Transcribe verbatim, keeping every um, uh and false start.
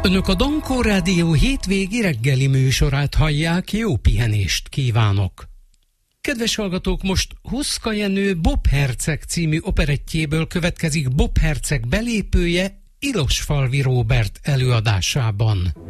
Önök a Dankó Rádió hétvégi reggeli műsorát hallják, jó pihenést kívánok! Kedves hallgatók, most Huszka Jenő Bob Herceg című operettjéből következik Bob Herceg belépője Ilosfalvi Róbert előadásában.